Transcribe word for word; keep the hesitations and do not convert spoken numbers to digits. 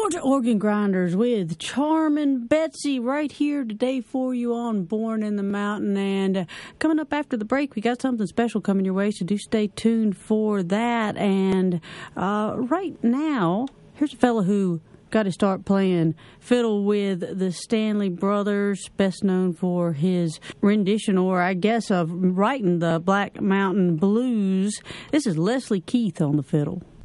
Georgia Organ Grinders with Charmin' Betsy right here today for you on Born in the Mountain. And uh, coming up after the break, we got something special coming your way, so do stay tuned for that. And uh, right now, here's a fella who got to start playing fiddle with the Stanley Brothers, best known for his rendition, or I guess of writing the Black Mountain Blues. This is Leslie Keith on the fiddle.